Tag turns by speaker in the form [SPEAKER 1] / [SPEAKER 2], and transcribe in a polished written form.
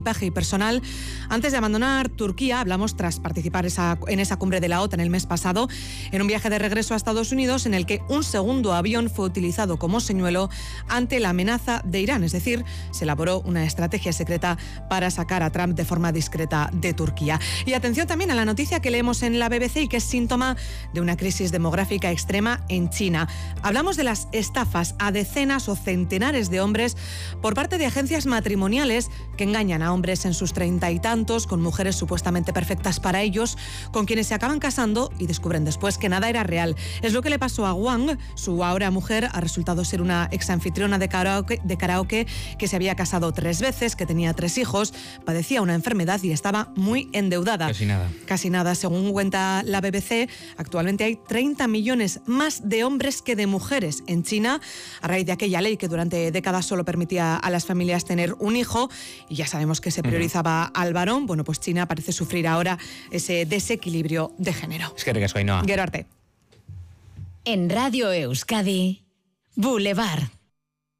[SPEAKER 1] y personal. Antes de abandonar Turquía, hablamos tras participar en esa cumbre de la OTAN el mes pasado, en un viaje de regreso a Estados Unidos en el que un segundo avión fue utilizado como señuelo ante la amenaza de Irán. Es decir, se elaboró una estrategia secreta para sacar a Trump de forma discreta de Turquía. Y atención también a la noticia que leemos en la BBC y que es síntoma de una crisis demográfica extrema en China. Hablamos de las estafas a decenas o centenares de hombres por parte de agencias matrimoniales que engañan a hombres en sus 30 y tantos con mujeres supuestamente perfectas para ellos, con quienes se acaban casando y descubren después que nada era real. Es lo que le pasó a Wang. Su ahora mujer ha resultado ser una exanfitriona de karaoke que se había casado 3 veces, que tenía 3 hijos, padecía una enfermedad y estaba muy endeudada. Casi nada. Según cuenta la BBC, actualmente hay 30 millones más de hombres que de mujeres en China, a raíz de aquella ley que durante décadas solo permitía a las familias tener un hijo, y ya sabemos que se priorizaba al varón. Bueno, pues China parece sufrir ahora ese desequilibrio de género.
[SPEAKER 2] Es que ricasco, Ainhoa.
[SPEAKER 1] Gero arte.
[SPEAKER 3] En Radio Euskadi, Boulevard.